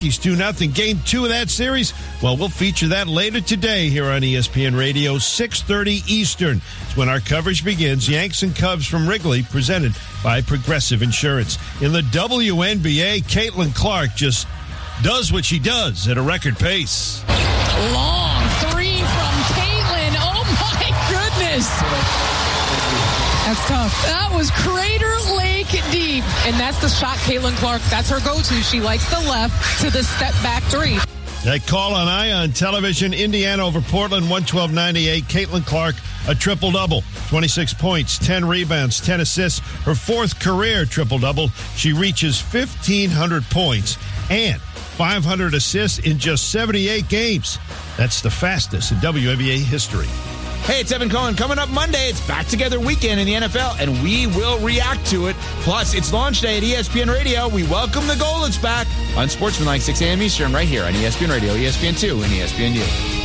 He's 2-0. Game 2 of that series, well, we'll feature that later today here on ESPN Radio, 6:30 Eastern. It's when our coverage begins. Yanks and Cubs from Wrigley, presented by Progressive Insurance. In the WNBA, Caitlin Clark just does what she does at a record pace. Long three from Caitlin. Oh, my goodness. That's tough. That was Crater Lake deep. And that's the shot Caitlin Clark, that's her go-to. She likes the left to the step-back three. That call on Ion Television, Indiana over Portland, 112-98. Caitlin Clark, a triple-double, 26 points, 10 rebounds, 10 assists. Her fourth career triple-double. She reaches 1,500 points and 500 assists in just 78 games. That's the fastest in WNBA history. Hey, it's Evan Cohen. Coming up Monday, it's Back Together Weekend in the NFL, and we will react to it. Plus, it's launch day at ESPN Radio. We welcome the Goldens back on Sportsmanlike, 6 a.m. Eastern, right here on ESPN Radio, ESPN2, and ESPNU.